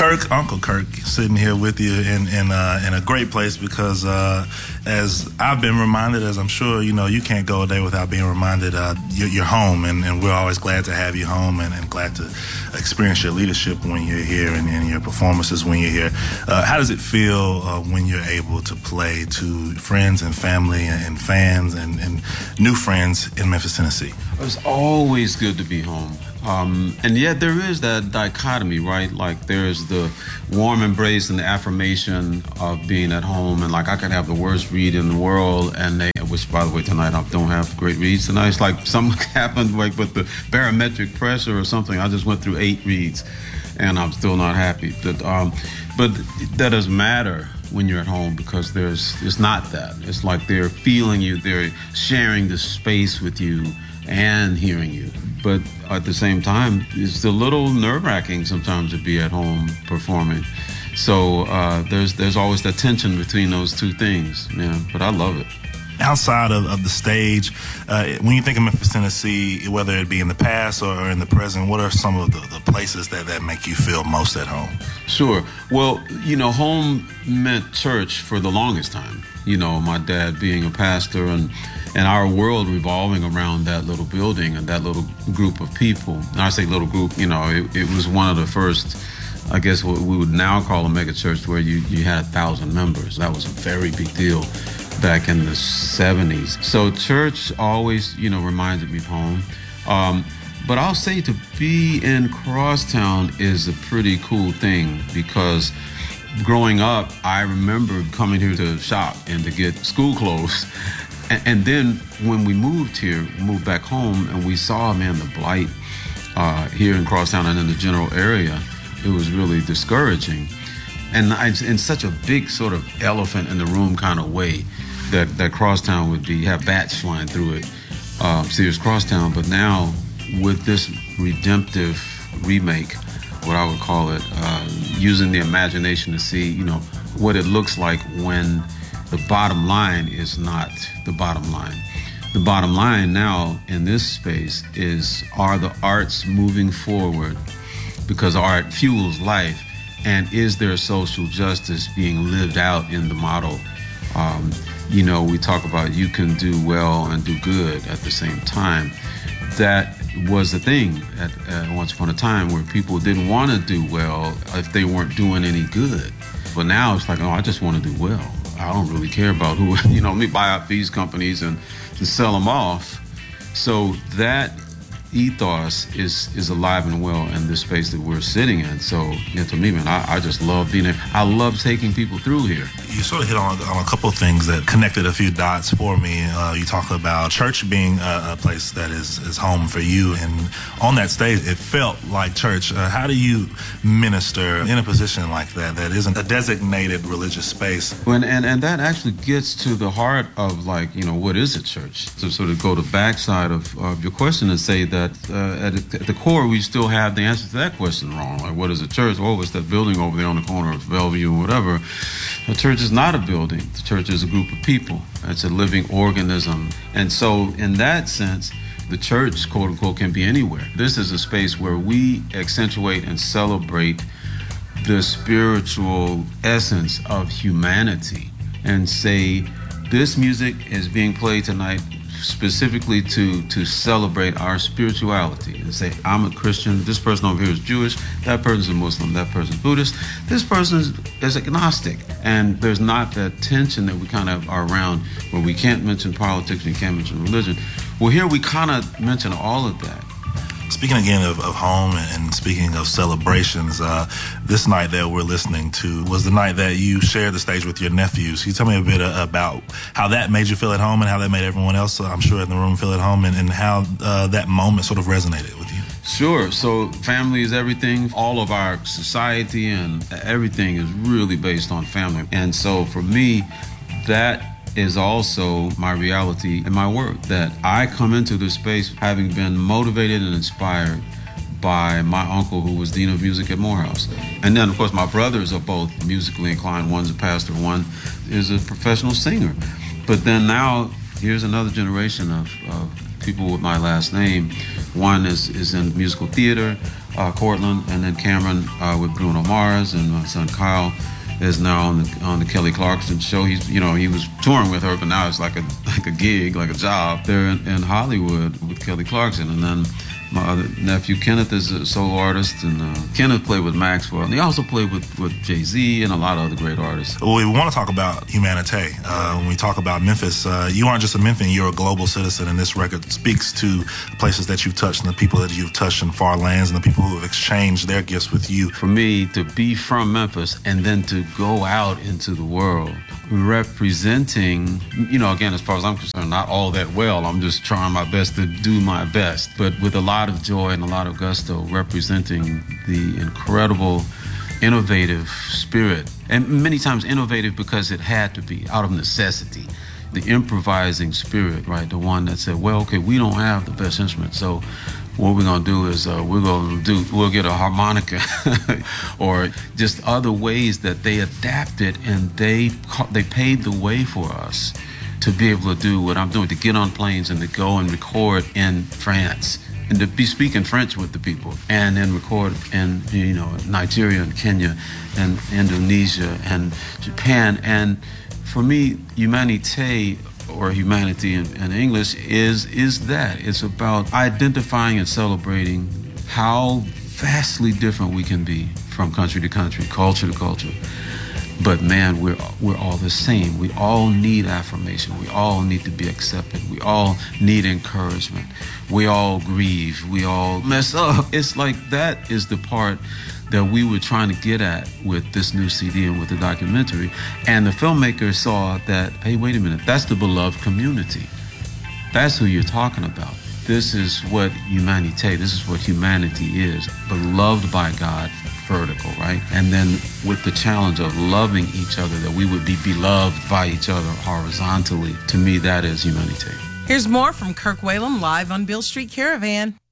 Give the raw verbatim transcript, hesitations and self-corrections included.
Kirk, Uncle Kirk, sitting here with you in in, uh, in a great place because uh, as I've been reminded, as I'm sure you know, you can't go a day without being reminded uh, you're, you're home, and, and we're always glad to have you home and, and glad to experience your leadership when you're here and, and your performances when you're here. Uh, how does it feel uh, when you're able to play to friends and family and, and fans and, and new friends in Memphis, Tennessee? It's always good to be home. Um, and yet there is that dichotomy, right? Like there's the warm embrace and the affirmation of being at home. And like I could have the worst read in the world, and they, which by the way, tonight I don't have great reads tonight. It's like something happened like with the barometric pressure or something. I just went through eight reads and I'm still not happy. But, um, but that doesn't matter when you're at home because there's, it's not that. It's like they're feeling you, they're sharing the space with you and hearing you. But at the same time, it's a little nerve-wracking sometimes to be at home performing. So uh, there's there's always that tension between those two things, yeah, but I love it. Outside of, of the stage, uh, when you think of Memphis, Tennessee, whether it be in the past or in the present, what are some of the, the places that, that make you feel most at home? Sure. Well, you know, home meant church for the longest time. You know, my dad being a pastor and and our world revolving around that little building and that little group of people. And I say little group, you know, it, it was one of the first, I guess what we would now call a mega church where you, you had a thousand members. That was a very big deal back in the seventies. So church always, you know, reminded me of home. Um, but I'll say to be in Crosstown is a pretty cool thing because growing up, I remember coming here to shop and to get school clothes. And, and then when we moved here, moved back home, and we saw, man, the blight uh, here in Crosstown and in the general area, it was really discouraging. And I, in such a big sort of elephant in the room kind of way that, that Crosstown would be, have bats flying through it, uh, Sears Crosstown. But now with this redemptive remake, what I would call it, uh, using the imagination to see, you know, what it looks like when the bottom line is not the bottom line. The bottom line now in this space is, are the arts moving forward because art fuels life, and is there social justice being lived out in the model? Um, you know, we talk about you can do well and do good at the same time. That was the thing at, at once upon a time where people didn't want to do well if they weren't doing any good. But now it's like, oh, I just want to do well. I don't really care about who, you know, let me buy out these companies and to sell them off. So that ethos is is alive and well in this space that we're sitting in. So, yeah, to me, man, I, I just love being there. I love taking people through here. You sort of hit on, on a couple of things that connected a few dots for me. Uh, you talk about church being a, a place that is, is home for you, and on that stage, it felt like church. Uh, how do you minister in a position like that that isn't a designated religious space? And, and, and that actually gets to the heart of, like, you know, what is a church? To sort of go to the backside of, of your question and say that uh, at, at the core, we still have the answer to that question wrong. Like, what is a church? Oh, it's that building over there on the corner of Bellevue or whatever. A church is not a building. The church is a group of people. It's a living organism. And so in that sense, the church, quote unquote, can be anywhere. This is a space where we accentuate and celebrate the spiritual essence of humanity and say, this music is being played tonight specifically to to celebrate our spirituality and say, I'm a Christian, this person over here is Jewish, that person's a Muslim, that person's Buddhist, this person is agnostic. And there's not that tension that we kind of are around where we can't mention politics and you can't mention religion. Well, here we kind of mention all of that. Speaking again of, of home and speaking of celebrations, uh, this night that we're listening to was the night that you shared the stage with your nephews. Can you tell me a bit uh, about how that made you feel at home and how that made everyone else, uh, I'm sure, in the room feel at home, and, and how uh, that moment sort of resonated with you? Sure. So family is everything. All of our society and everything is really based on family. And so for me, that is also my reality and my work, that I come into this space having been motivated and inspired by my uncle, who was Dean of Music at Morehouse. And then, of course, my brothers are both musically inclined. One's a pastor, one is a professional singer. But then now, here's another generation of, of people with my last name One is, is in musical theater, uh, Cortland, and then Cameron uh, with Bruno Mars, and my son Kyle is now on the on the Kelly Clarkson show. He's you know he was touring with her, but now it's like a like a gig, like a job. They're in, in Hollywood with Kelly Clarkson, and then my other nephew Kenneth is a solo artist, and uh, Kenneth played with Maxwell, and he also played with, with Jay-Z and a lot of other great artists. Well, we want to talk about Humanité. Uh, when we talk about Memphis, uh, you aren't just a Memphian, you're a global citizen, and this record speaks to the places that you've touched and the people that you've touched in far lands and the people who have exchanged their gifts with you. For me, to be from Memphis and then to go out into the world representing, you know, again, as far as I'm concerned, not all that well. I'm just trying my best to do my best, but with a lot of joy and a lot of gusto, representing the incredible, innovative spirit, and many times innovative because it had to be out of necessity. The improvising spirit, right? The one that said, well, okay, we don't have the best instrument, so what we're gonna do is uh, we're gonna do we'll get a harmonica, or just other ways that they adapted, and they they paved the way for us to be able to do what I'm doing, to get on planes and to go and record in France, and to be speaking French with the people, and then record in, you know, Nigeria and Kenya and Indonesia and Japan. And for me, Humanité, or humanity in, in English, is is that. It's about identifying and celebrating how vastly different we can be from country to country, culture to culture. But man, we're we're all the same. We all need affirmation. We all need to be accepted. We all need encouragement. We all grieve. We all mess up. It's like that is the part that we were trying to get at with this new C D and with the documentary. And the filmmaker saw that, hey, wait a minute, that's the beloved community. That's who you're talking about. This is what Humanité, this is what humanity is. Beloved by God, vertical, right? And then with the challenge of loving each other, that we would be beloved by each other horizontally. To me, that is Humanité. Here's more from Kirk Whalum live on Beale Street Caravan.